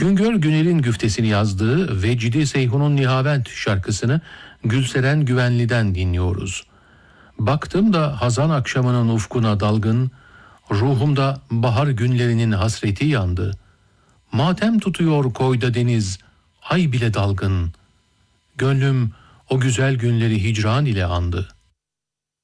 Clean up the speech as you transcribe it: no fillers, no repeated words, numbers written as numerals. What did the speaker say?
Güngör Güner'in güftesini yazdığı Vecdi Seyhun'un Nihavent şarkısını Gülseren Güvenli'den dinliyoruz. Baktım da hazan akşamının ufkuna dalgın, ruhumda bahar günlerinin hasreti yandı. Matem tutuyor koyda deniz, ay bile dalgın. Gönlüm o güzel günleri hicran ile andı.